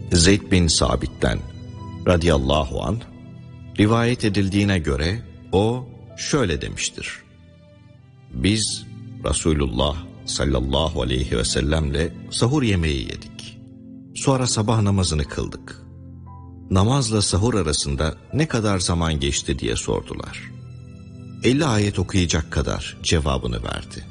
Zeyd bin Sabit'ten radıyallahu anh rivayet edildiğine göre o şöyle demiştir: Biz Resulullah sallallahu aleyhi ve sellemle sahur yemeği yedik. Sonra sabah namazını kıldık. Namazla sahur arasında ne kadar zaman geçti diye sordular. 50 ayet okuyacak kadar cevabını verdi.